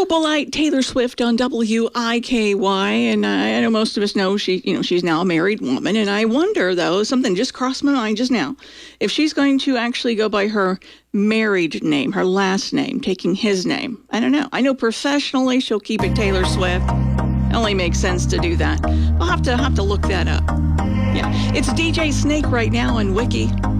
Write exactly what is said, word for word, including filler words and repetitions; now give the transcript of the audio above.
Opalite Taylor Swift on W I K Y, and I know most of us know she, you know, she's now a married woman, and I wonder, though, something just crossed my mind just now, if she's going to actually go by her married name, her last name, taking his name. I don't know. I know professionally she'll keep it Taylor Swift. It only makes sense to do that. I'll have to have to look that up. Yeah, it's D J Snake right now in Wiki.